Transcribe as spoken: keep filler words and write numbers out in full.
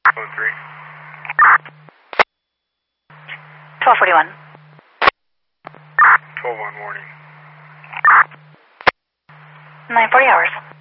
Phone three. twelve forty-one. twelve one warning. nine forty hours.